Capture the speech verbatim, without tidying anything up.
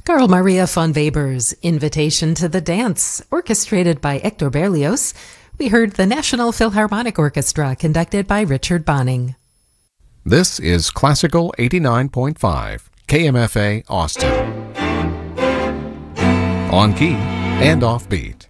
Carl Maria von Weber's Invitation to the Dance, orchestrated by Hector Berlioz. We heard the National Philharmonic Orchestra, conducted by Richard Bonning. This is Classical eighty-nine point five, K M F A Austin. On key and off beat.